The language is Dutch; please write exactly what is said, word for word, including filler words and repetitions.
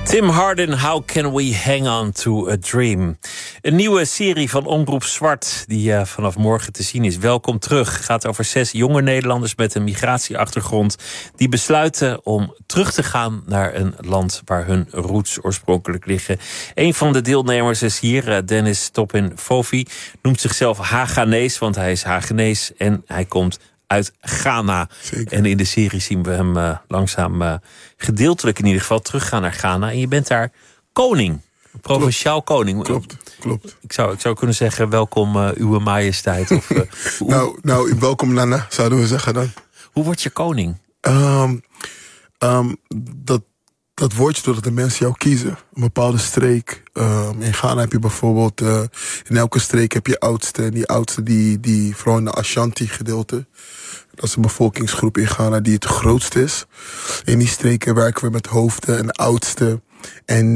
Tim Hardin, How Can We Hang On To A Dream? Een nieuwe serie van Omroep Zwart die uh, vanaf morgen te zien is. Welkom terug. Gaat over zes jonge Nederlanders met een migratieachtergrond die besluiten om terug te gaan naar een land waar hun roots oorspronkelijk liggen. Een van de deelnemers is hier, uh, Dennis Topin Fofi, noemt zichzelf Haganees, want hij is Hagenees en hij komt uit Ghana. Zeker. En in de serie zien we hem uh, langzaam uh, gedeeltelijk in ieder geval teruggaan naar Ghana. En je bent daar koning. Provinciaal koning. Klopt, klopt. Ik zou, ik zou kunnen zeggen, welkom uh, uw majesteit. Of, uh, nou, nou, welkom Nana, zouden we zeggen dan. Hoe word je koning? Um, um, dat, dat word je doordat de mensen jou kiezen. Een bepaalde streek. Um, in Ghana heb je bijvoorbeeld, uh, in elke streek heb je oudste. En die oudste, die, die vooral in de Ashanti gedeelte. Dat is een bevolkingsgroep in Ghana die het grootst is. In die streken werken we met hoofden en oudsten. En